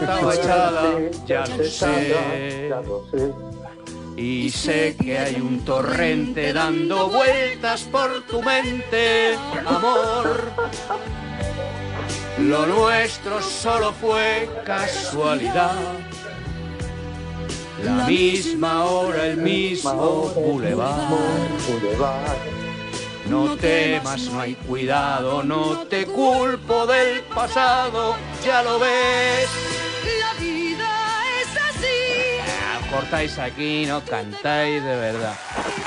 estaba echada, ya lo sé. Ya lo sé. Y sé que hay un torrente dando vueltas por tu mente, amor. Lo nuestro solo fue casualidad. La misma hora, el mismo bulevar. No temas, no hay cuidado, no te culpo del pasado, ya lo ves. La vida es así. Cortáis aquí, no cantáis de verdad.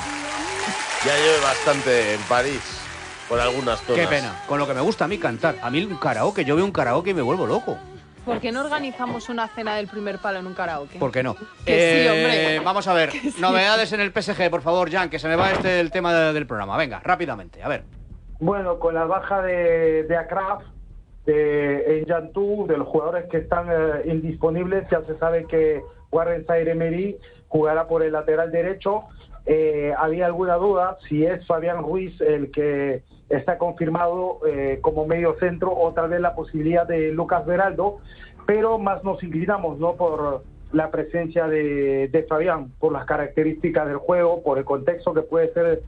Ya lleve bastante en París, por algunas zonas. Qué pena, con lo que me gusta a mí cantar. A mí un karaoke, yo veo un karaoke y me vuelvo loco. ¿Por qué no organizamos una cena del primer palo en un karaoke? ¿Por qué no? Que sí, hombre. Vamos a ver, Sí. novedades en el PSG, por favor, Jan, que se me va el tema del programa. Venga, rápidamente, a ver. Bueno, con la baja de Akraf, de Enjantú, de los jugadores que están indisponibles, ya se sabe que Warren Zaïre-Emery jugará por el lateral derecho. Había alguna duda si es Fabián Ruiz el que está confirmado como medio centro, o tal vez la posibilidad de Lucas Beraldo, pero más nos inclinamos, ¿no?, por la presencia de Fabián, por las características del juego, por el contexto que puede ser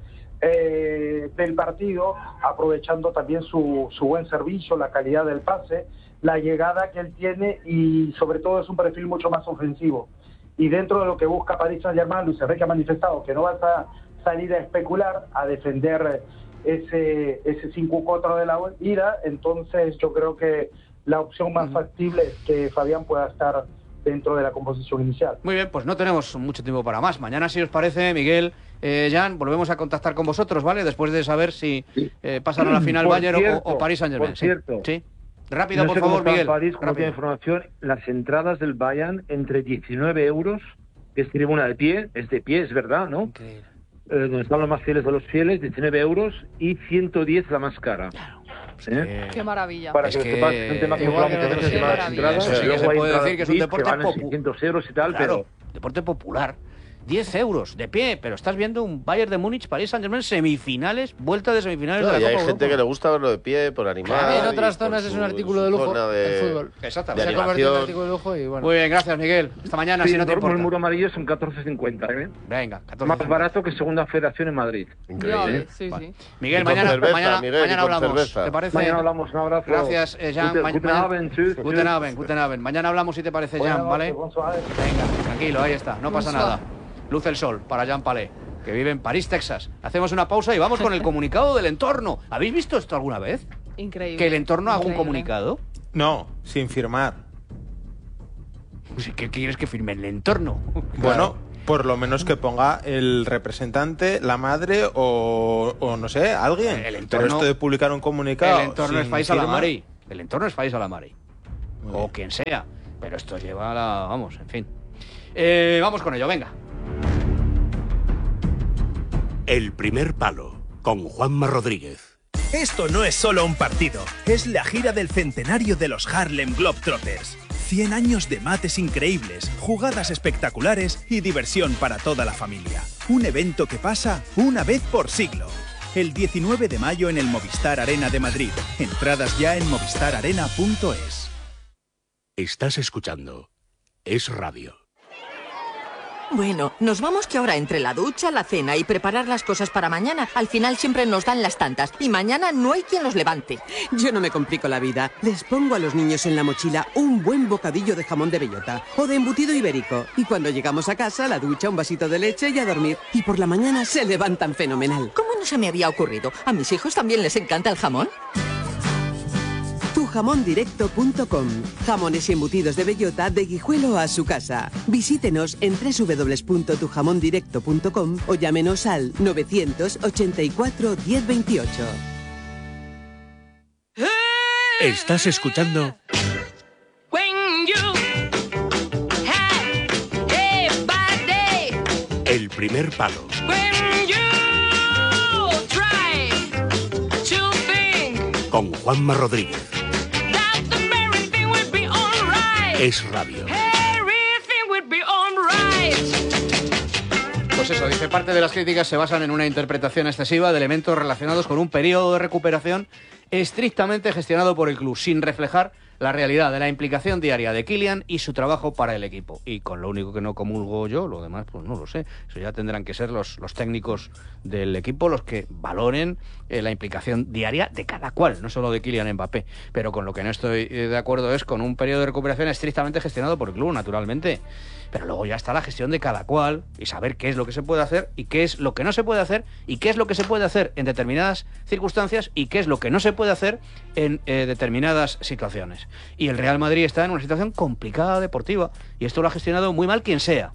del partido, aprovechando también su buen servicio, la calidad del pase, la llegada que él tiene, y sobre todo es un perfil mucho más ofensivo. Y dentro de lo que busca Paris Saint-Germain, Luis Enrique ha manifestado que no va a salir a especular, a defender ese 5-4 de la ida. Entonces yo creo que la opción más factible es que Fabián pueda estar dentro de la composición inicial. Muy bien, pues no tenemos mucho tiempo para más. Mañana, si os parece, Miguel, Jan, volvemos a contactar con vosotros, ¿vale? Después de saber si pasan a la final Bayern o Paris Saint-Germain. Por cierto. Sí. Rápido, No por sé cómo favor, está Miguel. París, como Rápido. tiene información, las entradas del Bayern entre 19 euros, que es tribuna de pie, es verdad, ¿no? Increíble. Donde están los más fieles de los fieles, 19 euros, y 110 la más cara. Qué maravilla. Para Es que que lo sepas, es un tema que igual hablamos que muchas veces, qué las maravilla. entradas, Eso sí que luego se hay puede entradas decir que es un VIP deporte valen 600 euros y tal, Claro, pero deporte popular. 10 euros de pie, pero estás viendo un Bayern de Múnich, Paris Saint-Germain, semifinales, vuelta de semifinales No, de y la hay Copa gente Europa. que le gusta verlo de pie, por animar. En y otras por zonas es un su- artículo de su lujo, zona el fútbol. Exactamente. de Se ha convertido en un animación. artículo de lujo y bueno. Muy bien, gracias, Miguel. Hasta mañana, sí, si no te el importa. muro amarillo son 14,50, ¿eh? Venga, 14. Más barato que Segunda Federación en Madrid. Increíble. Sí, Vale. sí. Miguel, Y con mañana, cerveza, mañana, Miguel, y mañana con hablamos. cerveza. ¿Te parece? Mañana hablamos, un abrazo. Gracias, Jan. Guten Abend, tschüss, tschüss. Guten Abend, guten Abend. Mañana hablamos, si te parece, Jan, ¿vale? Venga, tranquilo, ahí está, no pasa nada. Luce el sol para Jan Palé, que vive en París, Texas. Hacemos una pausa y vamos con el comunicado del entorno. ¿Habéis visto esto alguna vez? Increíble. ¿Que el entorno haga un Increíble. comunicado? No, sin firmar. Pues, ¿qué quieres que firme el entorno? Bueno, por lo menos que ponga el representante, la madre o no sé, alguien. El entorno- Pero esto de publicar un comunicado. El entorno es sin Faiz firma, Alamari. El entorno es Faiz Alamari. Muy O bien. quien sea. Pero esto lleva a la... Vamos, en fin. Vamos con ello, venga. El primer palo, con Juanma Rodríguez. Esto no es solo un partido, es la gira del centenario de los Harlem Globetrotters. 100 años de mates increíbles, jugadas espectaculares y diversión para toda la familia. Un evento que pasa una vez por siglo. El 19 de mayo en el Movistar Arena de Madrid. Entradas ya en movistararena.es. Estás escuchando Es Radio. Bueno, nos vamos que ahora entre la ducha, la cena y preparar las cosas para mañana, al final siempre nos dan las tantas y mañana no hay quien los levante. Yo no me complico la vida. Les pongo a los niños en la mochila un buen bocadillo de jamón de bellota o de embutido ibérico. Y cuando llegamos a casa, la ducha, un vasito de leche y a dormir. Y por la mañana se levantan fenomenal. ¿Cómo no se me había ocurrido? ¿A mis hijos también les encanta el jamón? Tujamondirecto.com. Jamones y embutidos de bellota de Guijuelo a su casa. Visítenos en www.tujamondirecto.com o llámenos al 984 1028. Estás escuchando El primer palo. Con Juanma Rodríguez. Es Radio. Pues eso, dice, parte de las críticas se basan en una interpretación excesiva de elementos relacionados con un periodo de recuperación estrictamente gestionado por el club, sin reflejar la realidad de la implicación diaria de Kylian y su trabajo para el equipo. Y con lo único que no comulgo yo, lo demás pues no lo sé. Eso ya tendrán que ser los técnicos del equipo los que valoren la implicación diaria de cada cual, no solo de Kylian Mbappé. Pero con lo que no estoy de acuerdo es con un periodo de recuperación estrictamente gestionado por el club, naturalmente. Pero luego ya está la gestión de cada cual y saber qué es lo que se puede hacer y qué es lo que no se puede hacer y qué es lo que se puede hacer en determinadas circunstancias y qué es lo que no se puede hacer en determinadas situaciones. Y el Real Madrid está en una situación complicada deportiva y esto lo ha gestionado muy mal quien sea,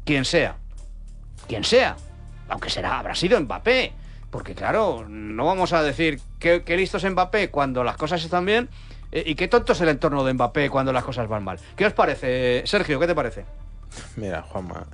aunque habrá sido Mbappé, porque claro, no vamos a decir que listo es Mbappé cuando las cosas están bien y qué tonto es el entorno de Mbappé cuando las cosas van mal. ¿Qué os parece, Sergio? ¿Qué te parece? Mira, Juanma,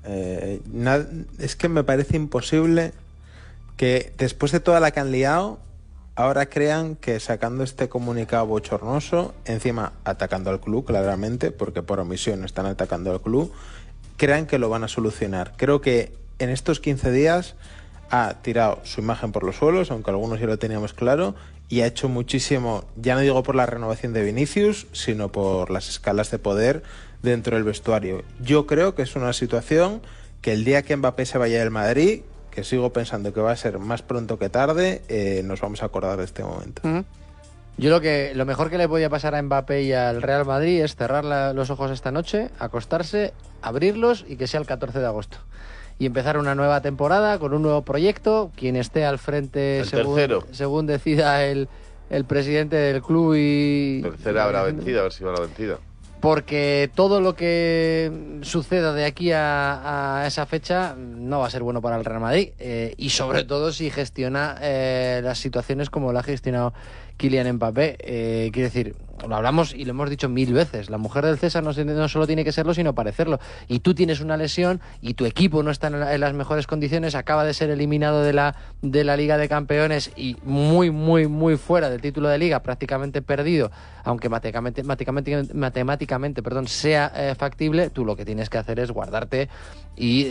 es que me parece imposible que después de toda la que han liado, ahora crean que sacando este comunicado bochornoso, encima atacando al club, claramente, porque por omisión están atacando al club, crean que lo van a solucionar. Creo que en estos 15 días ha tirado su imagen por los suelos, aunque algunos ya lo teníamos claro, y ha hecho muchísimo, ya no digo por la renovación de Vinicius, sino por las escalas de poder dentro del vestuario. Yo creo que es una situación que el día que Mbappé se vaya del Madrid, que sigo pensando que va a ser más pronto que tarde, nos vamos a acordar de este momento. Yo lo mejor que le podía pasar a Mbappé y al Real Madrid es cerrar los ojos esta noche, acostarse, abrirlos y que sea el 14 de agosto. Y empezar una nueva temporada con un nuevo proyecto, quien esté al frente según decida el presidente del club y... Tercera habrá vencida, a ver si va la vencida. Porque todo lo que suceda de aquí a esa fecha no va a ser bueno para el Real Madrid y sobre todo si gestiona las situaciones como lo ha gestionado Kylian Mbappé. Quiero decir, lo hablamos y lo hemos dicho 1000 veces, la mujer del César no solo tiene que serlo sino parecerlo, y tú tienes una lesión y tu equipo no está en las mejores condiciones, acaba de ser eliminado de la Liga de Campeones y muy fuera del título de Liga, prácticamente perdido, aunque matemáticamente sea factible. Tú lo que tienes que hacer es guardarte y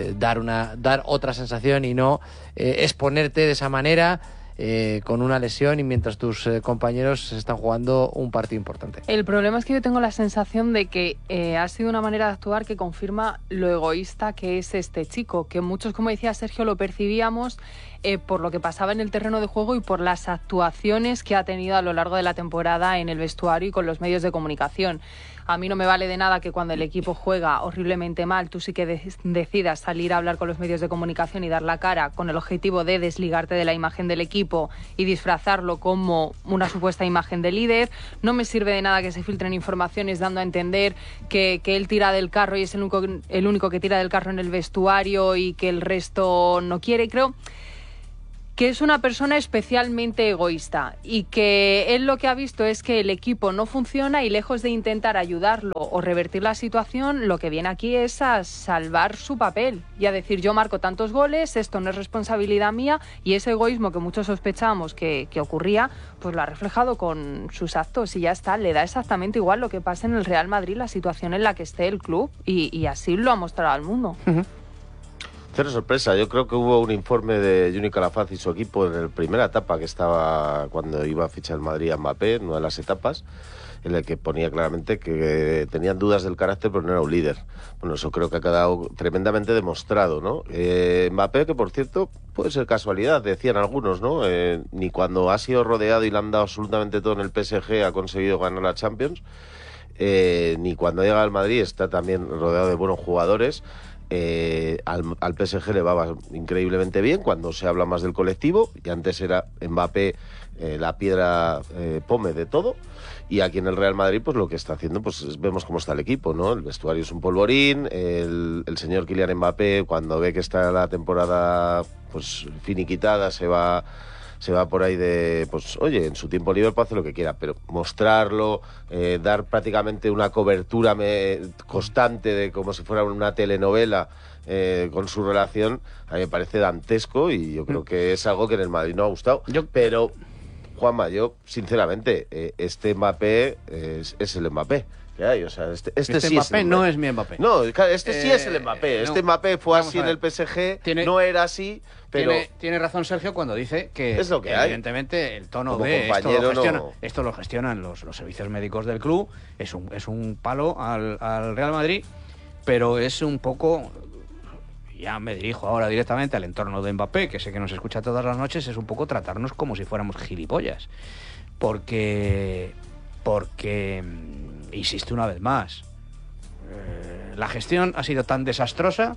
dar otra sensación y no exponerte de esa manera con una lesión y mientras tus compañeros están jugando un partido importante. El problema es que yo tengo la sensación de que ha sido una manera de actuar que confirma lo egoísta que es este chico, que muchos, como decía Sergio, lo percibíamos por lo que pasaba en el terreno de juego y por las actuaciones que ha tenido a lo largo de la temporada en el vestuario y con los medios de comunicación. A mí no me vale de nada que cuando el equipo juega horriblemente mal, tú sí que decidas salir a hablar con los medios de comunicación y dar la cara con el objetivo de desligarte de la imagen del equipo y disfrazarlo como una supuesta imagen de líder. No me sirve de nada que se filtren informaciones dando a entender que él tira del carro y es el único que tira del carro en el vestuario y que el resto no quiere. Creo que es una persona especialmente egoísta y que él lo que ha visto es que el equipo no funciona y lejos de intentar ayudarlo o revertir la situación, lo que viene aquí es a salvar su papel y a decir: yo marco tantos goles, esto no es responsabilidad mía, y ese egoísmo que muchos sospechábamos que ocurría, pues lo ha reflejado con sus actos y ya está. Le da exactamente igual lo que pase en el Real Madrid, la situación en la que esté el club, y así lo ha mostrado al mundo. Cero sorpresa, yo creo que hubo un informe de Juni Calafaz y su equipo en la primera etapa que estaba cuando iba a fichar el Madrid a Mbappé, en una de las etapas, en el que ponía claramente que tenían dudas del carácter pero no era un líder. Bueno, eso creo que ha quedado tremendamente demostrado, ¿no? Mbappé, que por cierto puede ser casualidad, decían algunos, ¿no? Ni cuando ha sido rodeado y le han dado absolutamente todo en el PSG ha conseguido ganar la Champions, ni cuando llega al Madrid está también rodeado de buenos jugadores. Al PSG le va increíblemente bien cuando se habla más del colectivo, y antes era Mbappé la piedra pome de todo, y aquí en el Real Madrid pues lo que está haciendo, pues vemos cómo está el equipo, ¿no? El vestuario es un polvorín, el señor Kylian Mbappé cuando ve que está la temporada pues finiquitada se va por ahí de, pues oye, en su tiempo libre puede hacer lo que quiera, pero mostrarlo, dar prácticamente una cobertura constante de como si fuera una telenovela con su relación, a mí me parece dantesco y yo creo que es algo que en el Madrid no ha gustado. Pero, Juanma, yo sinceramente, este Mbappé es el Mbappé. que hay. O sea, este Este sí Mbappé es no es mi Mbappé. No, este sí es el Mbappé. no. Mbappé fue Vamos así a en ver. el PSG, Tiene- no era así, pero... Tiene razón Sergio cuando dice que Es lo que hay. evidentemente el tono Como de compañero, esto lo gestionan los servicios médicos del club, es un palo al Real Madrid, pero es un poco, ya me dirijo ahora directamente al entorno de Mbappé, que sé que nos escucha todas las noches, es un poco tratarnos como si fuéramos gilipollas, porque insisto una vez más, la gestión ha sido tan desastrosa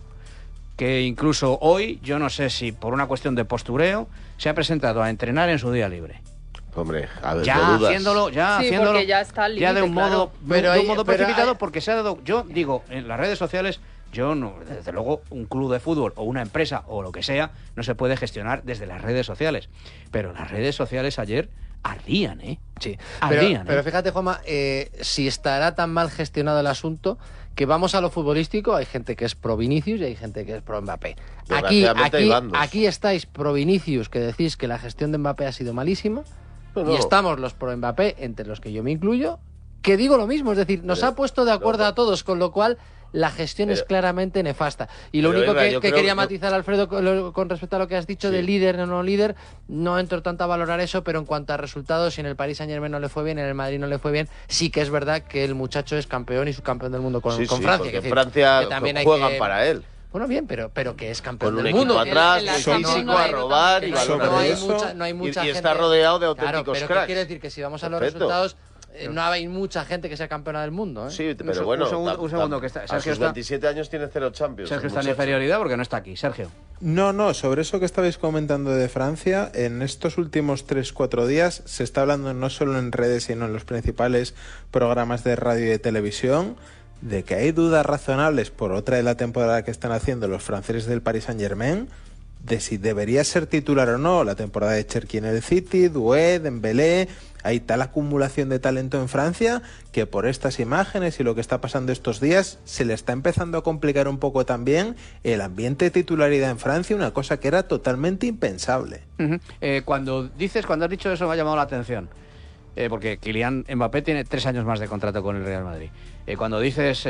que incluso hoy, yo no sé si por una cuestión de postureo, se ha presentado a entrenar en su día libre. Hombre, a ver, Ya no dudas. haciéndolo, Sí, porque ya está al ya de un límite, modo, claro. de un modo precipitado, porque se ha dado, yo digo, en las redes sociales, yo no, desde luego, un club de fútbol o una empresa o lo que sea, no se puede gestionar desde las redes sociales. Pero las redes sociales ayer ardían, ¿eh? Sí, ardían, pero fíjate, Juanma, si estará tan mal gestionado el asunto, que vamos a lo futbolístico, hay gente que es pro Vinicius y hay gente que es pro Mbappé. Desgraciadamente hay bandos. Aquí estáis pro Vinicius, que decís que la gestión de Mbappé ha sido malísima, No. y estamos los pro Mbappé, entre los que yo me incluyo, que digo lo mismo, es decir, nos ha puesto de acuerdo a todos, con lo cual la gestión es claramente nefasta. Y lo pero, único Eva, que yo creo- quería matizar, Alfredo, con respecto a lo que has dicho de líder o no líder, no entro tanto a valorar eso, pero en cuanto a resultados, si en el Paris Saint-Germain no le fue bien, en el Madrid no le fue bien, sí que es verdad que el muchacho es campeón y subcampeón del mundo con Sí, Francia. porque que en decir, Francia que también hay juegan que- para él. Bueno, bien, pero que es campeón Con un del equipo mundo. atrás, En la muy Champions físico, no a hay- robar y no balones. no hay eso. mucha, no hay mucha Y gente. está rodeado de Claro, auténticos pero cracks. ¿qué quiere decir? Que si vamos a los Perfecto. resultados, no hay mucha gente que sea campeona del mundo, ¿eh? Sí, pero bueno, un segundo, que está, a Sergio sus está, 27 años tiene 0 Champions. Sergio el está en muchacho. inferioridad porque no está aquí. Sergio. No, sobre eso que estabais comentando de Francia, en estos últimos 3-4 días se está hablando no solo en redes, sino en los principales programas de radio y de televisión, de que hay dudas razonables por otra de la temporada que están haciendo los franceses del Paris Saint-Germain, de si debería ser titular o no la temporada de Cherki en el City, Doué, Dembélé. Hay tal acumulación de talento en Francia que por estas imágenes y lo que está pasando estos días se le está empezando a complicar un poco también el ambiente de titularidad en Francia, una cosa que era totalmente impensable. Cuando has dicho eso me ha llamado la atención. Porque Kylian Mbappé tiene 3 años más de contrato con el Real Madrid. Cuando dices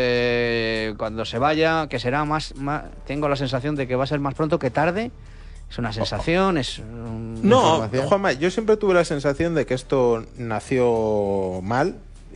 cuando se vaya, que será más, tengo la sensación de que va a ser más pronto que tarde. Es una sensación, es No, información. Juanma, yo siempre tuve la sensación de que esto nació mal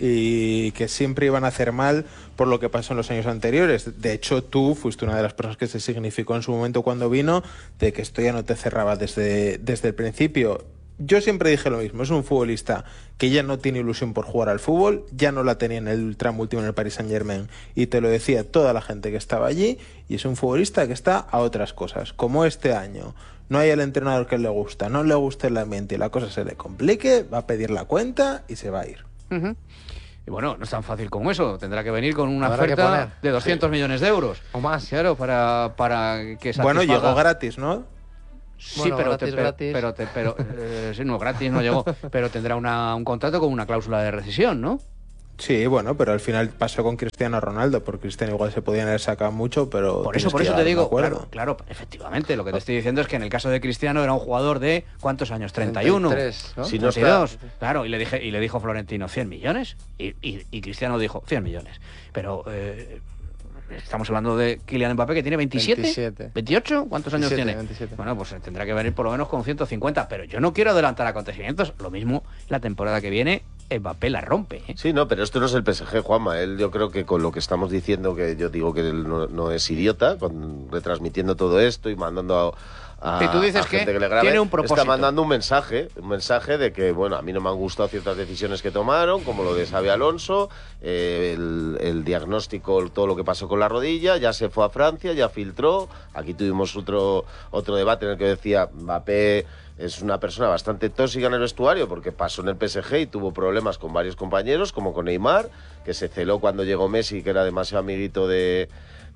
y que siempre iban a hacer mal por lo que pasó en los años anteriores. De hecho, tú fuiste una de las personas que se significó en su momento cuando vino de que esto ya no te cerraba desde el principio. Yo siempre dije lo mismo, es un futbolista que ya no tiene ilusión por jugar al fútbol, ya no la tenía en el tramo último en el Paris Saint-Germain y te lo decía toda la gente que estaba allí, y es un futbolista que está a otras cosas, como este año. No hay el entrenador que le gusta, no le gusta el ambiente y la cosa se le complique, va a pedir la cuenta y se va a ir. Y bueno, no es tan fácil como eso. Tendrá que venir con una Habrá que oferta poner. de 200 millones de euros. O más. Claro, para que satisfaga. Bueno, llegó gratis, ¿no? Sí, Bueno, pero, gratis. sí, no, gratis no llegó. Pero tendrá un contrato con una cláusula de rescisión, ¿no? Sí, bueno, pero al final pasó con Cristiano Ronaldo, porque Cristiano igual se podían haber sacado mucho, pero... Por tienes eso que te llegar a un digo, acuerdo. claro, efectivamente, lo que te estoy diciendo es que en el caso de Cristiano era un jugador de ¿cuántos años? 31. 33, ¿no? Si no 32. Claro, y le dijo Florentino 100 millones y Cristiano dijo 100 millones. Pero estamos hablando de Kylian Mbappé, que tiene 27, 27. 28, ¿cuántos años 27, tiene? 27. Bueno, pues tendrá que venir por lo menos con 150, pero yo no quiero adelantar acontecimientos. Lo mismo la temporada que viene, Mbappé la rompe, ¿eh? Sí, no, pero esto no es el PSG, Juanma. Él, yo creo que con lo que estamos diciendo, que yo digo que él no es idiota, retransmitiendo todo esto y mandando Y tú dices a gente que le grabe, tiene un propósito. está mandando un mensaje de que, bueno, a mí no me han gustado ciertas decisiones que tomaron, como lo de Xabi Alonso, el diagnóstico, todo lo que pasó con la rodilla, ya se fue a Francia, ya filtró. Aquí tuvimos otro debate en el que decía Mbappé es una persona bastante tóxica en el vestuario porque pasó en el PSG y tuvo problemas con varios compañeros, como con Neymar, que se celó cuando llegó Messi, que era demasiado amiguito del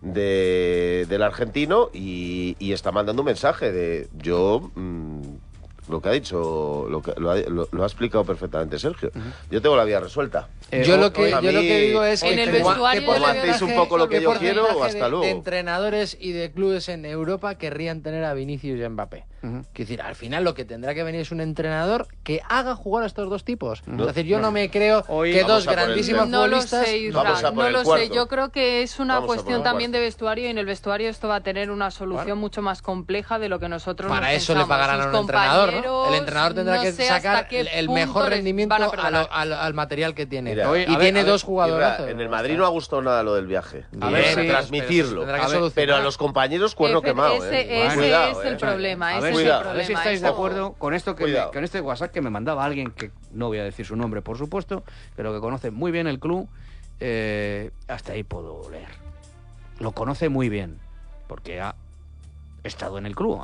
argentino, y está mandando un mensaje de yo lo que ha dicho lo ha explicado perfectamente Sergio. Yo tengo la vida resuelta. Yo lo que a mí- digo es En el que vestuario ¿qué de la hacéis un poco lo que yo quiero o hasta de luego. entrenadores y de clubes en Europa querrían tener a Vinicius y a Mbappé. Quiero decir, al final lo que tendrá que venir es un entrenador que haga jugar a estos dos tipos. Es decir, yo no me creo que dos grandísimos futbolistas... No lo sé, yo creo que es una cuestión también de vestuario, y en el vestuario esto va a tener una solución mucho más compleja de lo que nosotros Para eso le pagarán a un entrenador, ¿no? El entrenador tendrá que sacar el mejor rendimiento al material que tiene. Y tiene dos jugadores. En el Madrid no ha gustado nada lo del viaje. A ver, transmitirlo. Pero a los compañeros cuerno quemado. Ese es el problema. A ver si estáis de acuerdo con esto con este WhatsApp que me mandaba alguien que no voy a decir su nombre, por supuesto, pero que conoce muy bien el club. Hasta ahí puedo leer. Lo conoce muy bien porque ha estado en el club.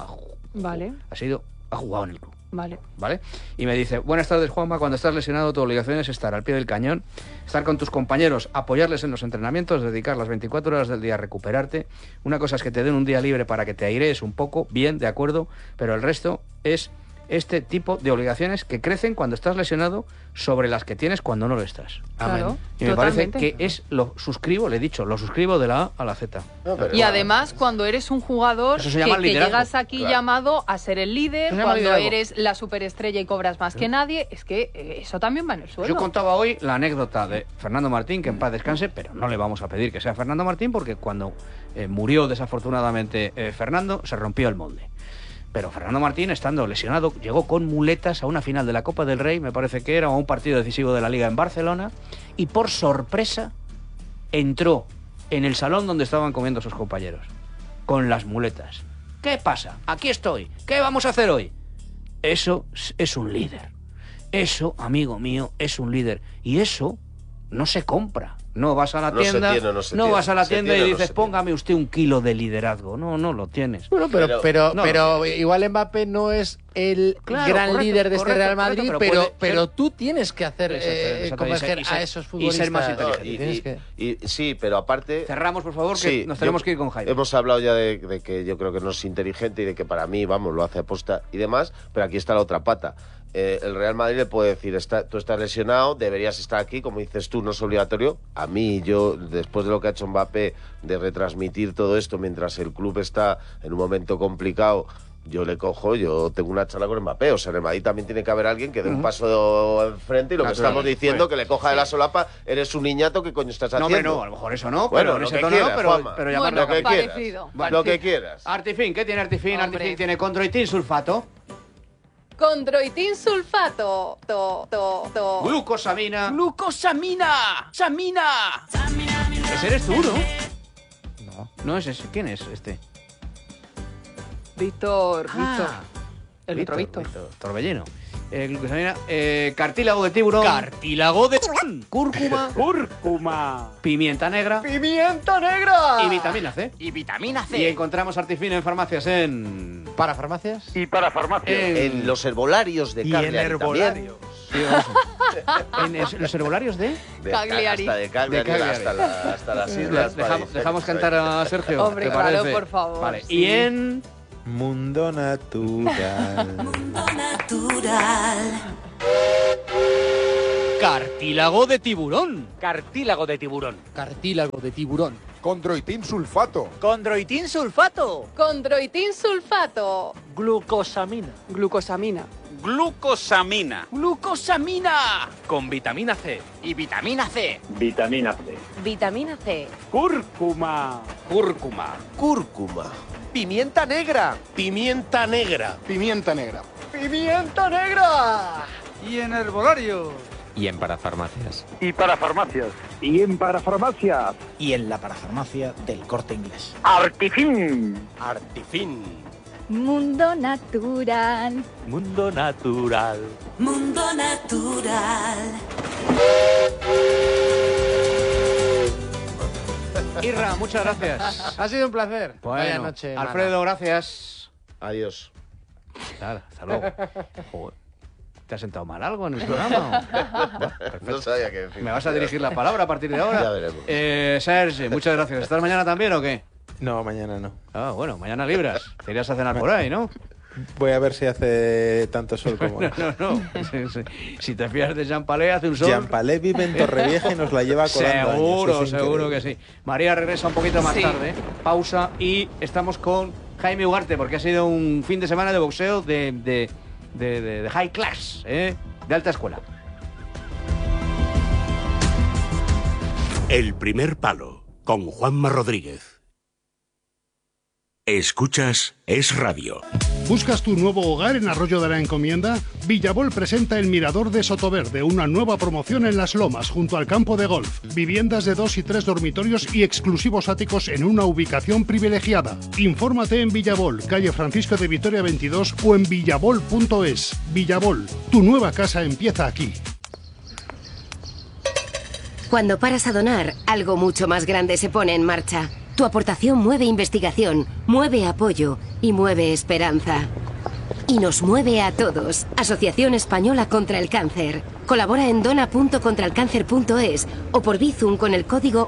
Ha jugado en el club. Vale. Y me dice: buenas tardes, Juanma. Cuando estás lesionado, tu obligación es estar al pie del cañón, estar con tus compañeros, apoyarles en los entrenamientos, dedicar las 24 horas del día a recuperarte. Una cosa es que te den un día libre para que te airees un poco, bien, de acuerdo, pero el resto es este tipo de obligaciones que crecen cuando estás lesionado sobre las que tienes cuando no lo estás. Claro, y me parece que lo suscribo de la A a la Z. Y además, cuando eres un jugador que llegas aquí llamado a ser el líder, cuando eres la superestrella y cobras más que nadie, es que eso también va en el suelo. Yo contaba hoy la anécdota de Fernando Martín, que en paz descanse, pero no le vamos a pedir que sea Fernando Martín, porque cuando murió desafortunadamente Fernando, se rompió el molde. Pero Fernando Martín, estando lesionado, llegó con muletas a una final de la Copa del Rey, me parece que era, o a un partido decisivo de la Liga en Barcelona, y por sorpresa entró en el salón donde estaban comiendo sus compañeros, con las muletas. ¿Qué pasa? Aquí estoy. ¿Qué vamos a hacer hoy? Eso es un líder. Eso, amigo mío, es un líder. Y eso no se compra. No vas a la tienda, no vas a la tienda y dices, póngame usted 1 kilo de liderazgo. No lo tienes. Bueno, pero igual Mbappé no es el gran líder de este Real Madrid, pero tú tienes que hacer convencer a esos futbolistas. Y ser más inteligente. Sí, pero aparte... Cerramos, por favor, que nos tenemos que ir con Jaime. Hemos hablado ya de que yo creo que no es inteligente y de que para mí, lo hace aposta y demás, pero aquí está la otra pata. El Real Madrid le puede decir, tú estás lesionado, deberías estar aquí, como dices tú, no es obligatorio. A mí, después de lo que ha hecho Mbappé, de retransmitir todo esto mientras el club está en un momento complicado, yo tengo una charla con Mbappé. O sea, en el Madrid también tiene que haber alguien que dé un paso enfrente y lo que estamos diciendo, que le coja de la solapa, eres un niñato, ¿qué coño estás haciendo? No, a lo mejor eso no, bueno, pero lo que quieras, lo que quieras. Artifin, ¿qué tiene Artifin? Artifin tiene condroitin sulfato. Condroitin sulfato. Glucosamina. ¡Samina! Ese eres tú, ¿no? No es ese. ¿Quién es este? Víctor. El otro Víctor. Torbellino. Glucosamina. Cartílago de tiburón. Cúrcuma. Pimienta negra. Y vitamina C. Y encontramos Artifin en farmacias en... ¿Para farmacias? En los herbolarios de Cagliari también. ¿En los herbolarios de? Cagliari. Hasta de Cagliari, hasta las islas. Dejamos cantar a Sergio. Hombre, claro, por favor. Vale. Y en... Mundo Natural. Cartílago de tiburón. Condroitin sulfato. Glucosamina. Con vitamina C. Y vitamina C. Cúrcuma. Pimienta negra. Y en herbolario. Y en parafarmacias. Y para farmacias. Y en parafarmacias. Y en la parafarmacia del Corte Inglés. Artifin. Mundo natural. Irra, muchas gracias. Ha sido un placer. Vaya noche. Alfredo, gracias. Adiós. Claro, hasta luego. Joder. ¿Te has sentado mal algo en el programa? No sabía qué decir. ¿Me vas a dirigir la palabra a partir de ahora? Ya veremos. Sergi, muchas gracias. ¿Estás mañana también o qué? No, mañana no. Ah, bueno, mañana libras. Te irías a cenar por ahí, ¿no? Voy a ver si hace tanto sol como no. Sí. Si te fías de Jean Palé, hace un sol. Jean Palé vive en Torrevieja y nos la lleva colando. Seguro que sí. María regresa un poquito más tarde. Pausa y estamos con Jaime Ugarte, porque ha sido un fin de semana de boxeo de high class, de alta escuela. El primer palo, con Juanma Rodríguez. Escuchas Es Radio. ¿Buscas tu nuevo hogar en Arroyo de la Encomienda? Villabol presenta el Mirador de Sotoverde, una nueva promoción en Las Lomas, junto al campo de golf. Viviendas de 2 y 3 dormitorios y exclusivos áticos en una ubicación privilegiada. Infórmate en Villabol, calle Francisco de Vitoria 22 o en villabol.es. Villabol, tu nueva casa empieza aquí. Cuando paras a donar, algo mucho más grande se pone en marcha. Tu aportación mueve investigación, mueve apoyo y mueve esperanza. Y nos mueve a todos. Asociación Española contra el Cáncer. Colabora en dona.contralcáncer.es o por Bizum con el código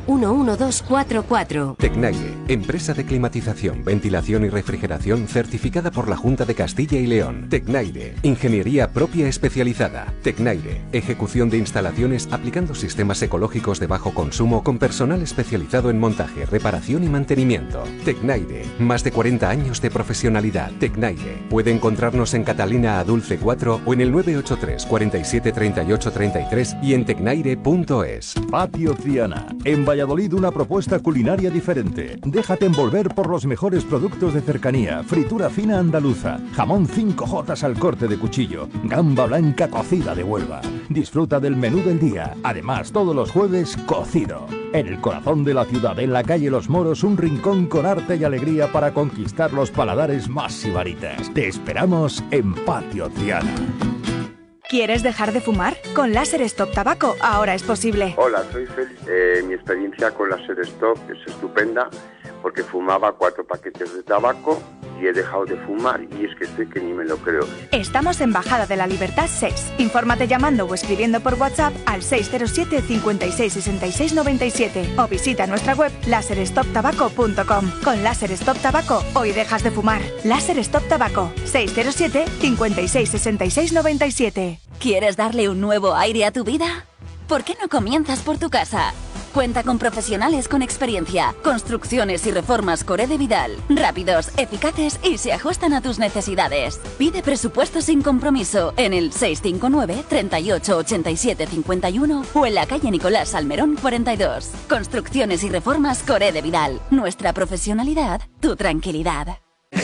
11244. Tecnaire, empresa de climatización, ventilación y refrigeración certificada por la Junta de Castilla y León. Tecnaire, ingeniería propia especializada. Tecnaire, ejecución de instalaciones aplicando sistemas ecológicos de bajo consumo con personal especializado en montaje, reparación y mantenimiento. Tecnaire, más de 40 años de profesionalidad. Tecnaire, puede encontrarnos en Catalina Adulce 4 o en el 983 47 38 33 y en tecnaire.es. Patio Triana. En Valladolid una propuesta culinaria diferente. Déjate envolver por los mejores productos de cercanía. Fritura fina andaluza. Jamón 5J al corte de cuchillo. Gamba blanca cocida de Huelva. Disfruta del menú del día. Además, todos los jueves, cocido. En el corazón de la ciudad, en la calle Los Moros, un rincón con arte y alegría para conquistar los paladares más sibaritas. Te esperamos en Patio Triana. ¿Quieres dejar de fumar? Con Láser Stop Tabaco ahora es posible. Hola, soy Félix. Mi experiencia con Láser Stop es estupenda porque fumaba 4 paquetes de tabaco y he dejado de fumar y es que estoy que ni me lo creo. Estamos en Bajada de la Libertad 6. Infórmate llamando o escribiendo por WhatsApp al 607 56 66 97 o visita nuestra web laserstoptabaco.com. Con Láser Stop Tabaco hoy dejas de fumar. Láser Stop Tabaco 607 56 66 97. ¿Quieres darle un nuevo aire a tu vida? ¿Por qué no comienzas por tu casa? Cuenta con profesionales con experiencia, construcciones y reformas Coré de Vidal, rápidos, eficaces y se ajustan a tus necesidades. Pide presupuesto sin compromiso en el 659 38 87 51 o en la calle Nicolás Salmerón 42. Construcciones y reformas Coré de Vidal. Nuestra profesionalidad, tu tranquilidad.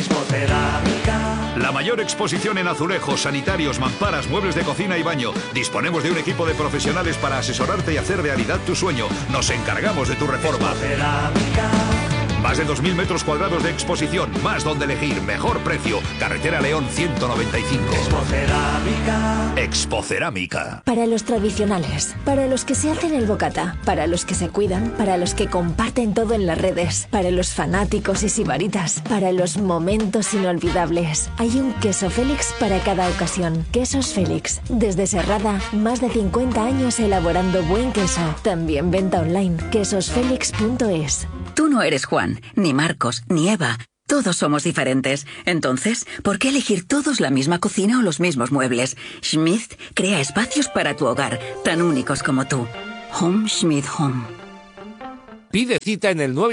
La mayor exposición en azulejos, sanitarios, mamparas, muebles de cocina y baño. Disponemos de un equipo de profesionales para asesorarte y hacer realidad tu sueño. Nos encargamos de tu reforma. Más de 2.000 metros cuadrados de exposición, más donde elegir, mejor precio. Carretera León 195. Expocerámica. Para los tradicionales, para los que se hacen el bocata, para los que se cuidan, para los que comparten todo en las redes, para los fanáticos y sibaritas, para los momentos inolvidables. Hay un queso Félix para cada ocasión. Quesos Félix. Desde Serrada, más de 50 años elaborando buen queso. También venta online. quesosfelix.es. Tú no eres Juan, ni Marcos, ni Eva. Todos somos diferentes. Entonces, ¿por qué elegir todos la misma cocina o los mismos muebles? Schmidt crea espacios para tu hogar, tan únicos como tú. Home Schmidt Home. Pide cita en el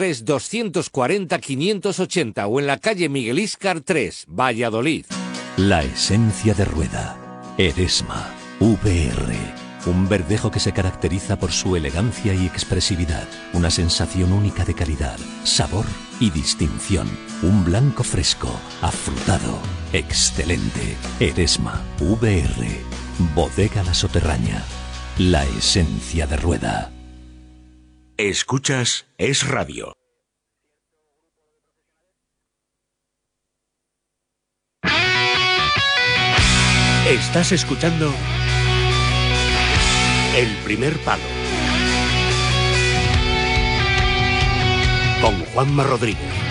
983-240-580 o en la calle Miguel Íscar 3, Valladolid. La esencia de Rueda. Eresma. VR. Un verdejo que se caracteriza por su elegancia y expresividad. Una sensación única de calidad, sabor y distinción. Un blanco fresco, afrutado, excelente. Eresma. VR. Bodega La Soterraña. La esencia de Rueda. Escuchas Es Radio. Estás escuchando El primer palo con Juanma Rodríguez.